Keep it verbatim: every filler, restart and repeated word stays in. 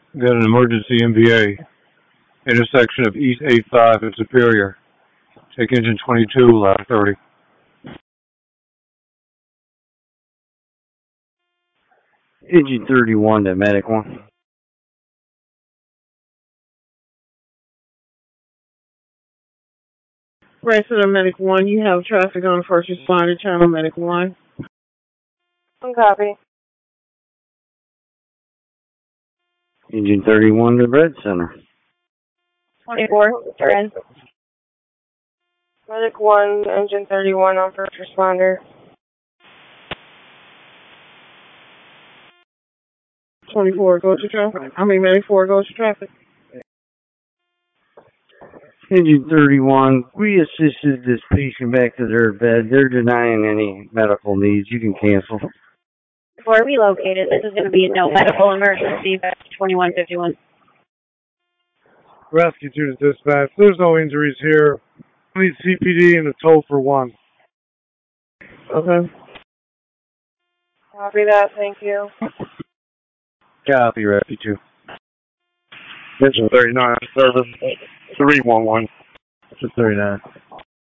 Got an emergency M V A. Intersection of East eighty-five and Superior. Take engine twenty-two, last thirty. Engine thirty-one to Medic one. Resident Medic one, you have traffic on first responder channel, Medic one. One copy. Engine thirty-one to Red Center. twenty-four, you're in. Medic one, engine thirty-one on first responder. twenty-four, go to traffic. I mean, Medic four, go to traffic. Engine thirty-one, we assisted this patient back to their bed. They're denying any medical needs. You can cancel. Before relocated, this is going to be a no medical emergency. Back to twenty-one fifty-one. Rescue two to dispatch. There's no injuries here. I need C P D and a tow for one. Okay. Copy that, thank you. Copy, Rescue two. Engine thirty-nine, service three one one. thirty-nine.